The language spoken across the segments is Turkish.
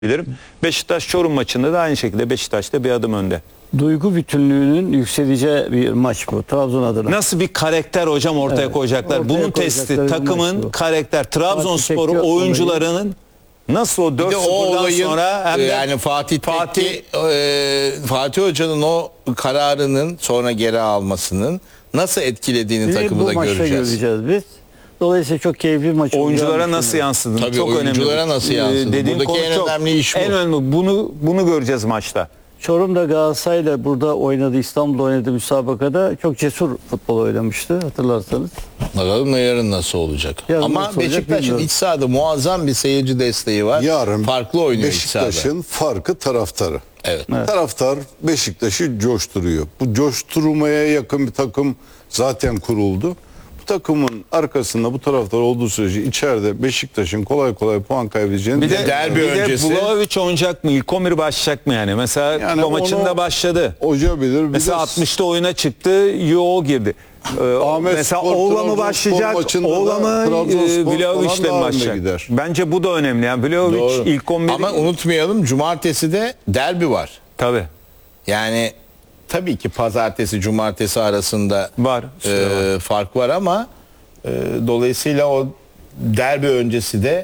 bilirim. Beşiktaş-Çorum maçında da aynı şekilde Beşiktaş'ta bir adım önde. Duygu bütünlüğünün yükseleceği bir maç bu Trabzon adına. Nasıl bir karakter hocam ortaya koyacaklar? ortaya Bunun testi koyacakları bir takımın maç bu. karakter. Trabzonspor Fatih Tekke oyuncularının nasıl o Bir de o 4-0'dan olayın sonra hem de yani Fatih Hoca'nın o kararının sonra geri almasının nasıl etkilediğini Şimdi takımı da bu maçta göreceğiz biz. Dolayısıyla çok keyifli bir maç oyunculara olacağını nasıl düşünüyorum. yansıdığını Tabii çok oyunculara önemli. nasıl yansıdı? Dediğin Buradaki konu en çok önemli iş bu. En önemli bunu göreceğiz maçta. Çorum'da Galatasaray'la burada oynadı, İstanbul'da oynadı müsabakada çok cesur futbol oynamıştı hatırlarsanız. Bakalım yarın nasıl olacak. Yarın Ama nasıl olacak Beşiktaş'ın bilmiyorum. iç sahada muazzam bir seyirci desteği var. Yarın farklı oynuyor iç sahada. Beşiktaş'ın farkı taraftarı. Evet. Taraftar Beşiktaş'ı coşturuyor. Bu coşturmaya yakın bir takım zaten kuruldu. Bu takımın arkasında bu taraftar olduğu sürece içeride Beşiktaş'ın kolay kolay puan kaybedeceğini Bir de derbi öncesi. Vlahovic oynayacak mı? İlk 11 başlayacak mı yani? Mesela Yani o maçında onu başladı. hoca bilir. Bir Mesela de 60'ta oyuna çıktı. Yo girdi. Ahmet Mesela Spor, Oğla mı Trabzonspor başlayacak? maçında Oğla da mı Trabzonspor Vlahovic'le mi falan daha önde başlayacak? gider. Bence bu da önemli. Yani Vlahovic Doğru. ilk 11'i Ama unutmayalım cumartesi de derbi var. tabii Yani tabii ki pazartesi cumartesi arasında var. fark var ama dolayısıyla o derbi öncesi de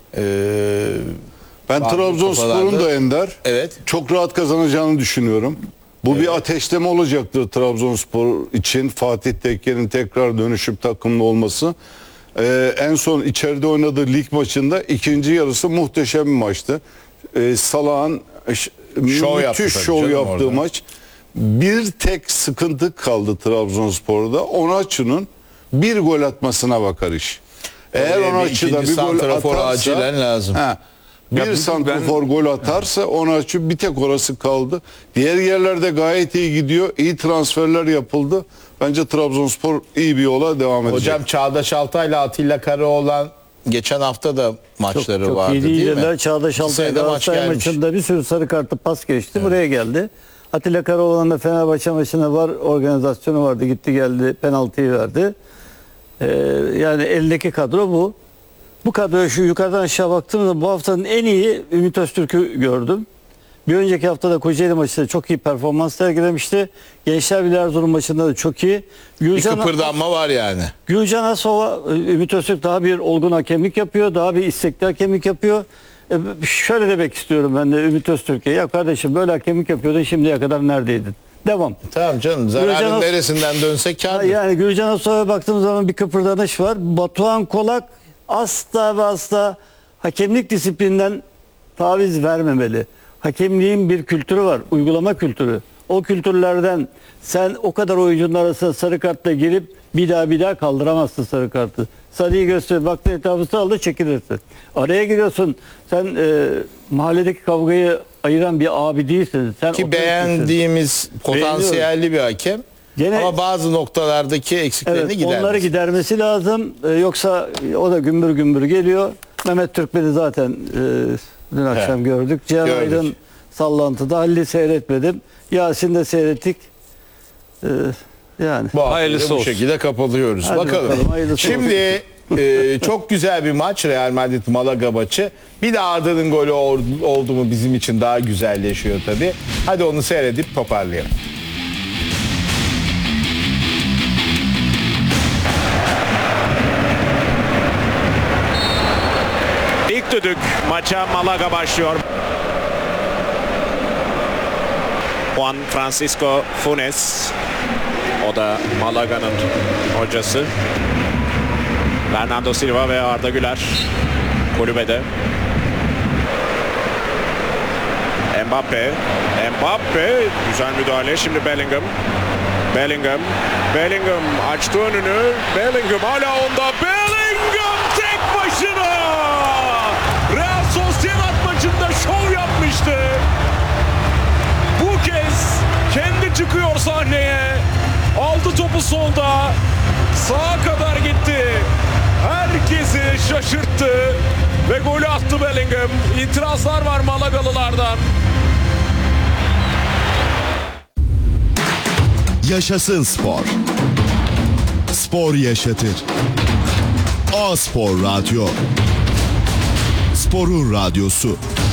Ben Bazı Trabzonspor'un kupalarda- da Ender Evet. çok rahat kazanacağını düşünüyorum. Bu bir ateşleme olacaktır Trabzonspor için. Fatih Tekke'nin tekrar dönüşüp takımlı olması. En son içeride oynadığı lig maçında ikinci yarısı muhteşem bir maçtı. Salah'ın yaptı müthiş tabii şov canım yaptığı orada. maç. Bir tek sıkıntı kaldı Trabzonspor'da. Onaçu'nun bir gol atmasına bakar iş. Eğer Oraya bir Onaçu'da ikinci bir gol santrafor atarsa... acilen lazım. Bir santrafor gol atarsa Onaçu bir tek orası kaldı. Diğer yerlerde gayet iyi gidiyor. İyi transferler yapıldı. Bence Trabzonspor iyi bir yola devam edecek. Hocam Çağdaş Altay'la Atilla Karaoğlan geçen hafta da maçları Çok vardı iyi değil değiller. mi? Çağdaş Altay İkisine de maç Galatasaray gelmiş. maçında bir sürü sarı kartı pas geçti. Buraya geldi. Atilla Karaoğlan da Fenerbahçe maçına var. Organizasyonu vardı. Gitti geldi. Penaltıyı verdi. Yani eldeki kadro bu. Bu kadroya şu yukarıdan aşağı baktığımda bu haftanın en iyi Ümit Öztürk'ü gördüm. Bir önceki haftada Kocaeli maçında çok iyi performans sergilemişti. Gençler Birliği Erzurum maçında da çok iyi. Bir kıpırdanma var yani. Gülcan Asova, Ümit Öztürk daha bir olgun hakemlik yapıyor. Daha bir istekli hakemlik yapıyor. Şöyle demek istiyorum ben de Ümit Öztürk'e. Ya kardeşim böyle hakemlik yapıyordun şimdiye kadar neredeydin? Devam. Tamam canım zararın neresinden dönsek kârdır. Yani Gülcan Asova'ya baktığımız zaman bir kıpırdanış var. Batuhan Kolak asla ve asla hakemlik disiplinden taviz vermemeli. Hakemliğin bir kültürü var. Uygulama kültürü. O kültürlerden sen o kadar oyuncunun arasına sarı kartla girip bir daha kaldıramazsın sarı kartı. Sarıyı göster, baktı etrafı aldı çekilirsin. Araya giriyorsun. Sen mahalledeki kavgayı ayıran bir abi değilsin. Sen Ki otoritesin. beğendiğimiz potansiyelli bir hakem. Gene- Ama bazı noktalardaki eksiklerini Evet, gidermez. onları gidermesi lazım. Yoksa o da gümbür gümbür geliyor. Mehmet Türkmen'i zaten dün akşam gördük. Cihan Gördük. Aydın sallantıda. Halil'i seyretmedim. Yasin de seyrettik. Yani. Bu Hayırlısı bu olsun. şekilde kapatıyoruz. Hadi bakalım. bakalım, hayırlısı Şimdi çok güzel bir maç Real Madrid Malaga maçı. Bir de Arda'nın golü oldu mu bizim için daha güzelleşiyor tabii. Hadi onu seyredip toparlayalım. İlk düdük maça Malaga başlıyor. Juan Francisco Funes. O da Malaga'nın hocası. Bernardo Silva ve Arda Güler kulübede. Mbappe. Güzel müdahale. Şimdi Bellingham. Bellingham açtı önünü. Bellingham hala onda. Bellingham tek başına. Real Sociedad maçında şov yapmıştı. Bu kez kendi çıkıyor sahneye. Aldı topu solda. Sağa kadar gitti. Herkesi şaşırttı. Ve golü attı Bellingham. İtirazlar var Malagalılardan. Yaşasın spor. Spor yaşatır. A Spor Radyo. Sporun radyosu.